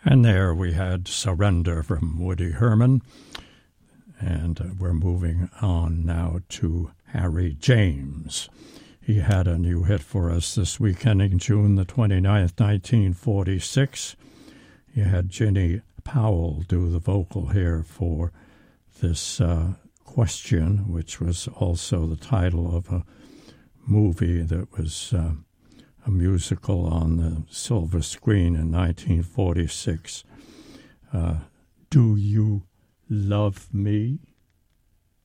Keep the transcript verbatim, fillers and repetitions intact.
And there we had Surrender from Woody Herman. And uh, we're moving on now to Harry James. He had a new hit for us this week, ending June the twenty-ninth, nineteen forty-six. He had Ginny Powell do the vocal here for this uh, question, which was also the title of a movie that was uh, a musical on the silver screen in nineteen forty-six. Uh, Do You Love Me?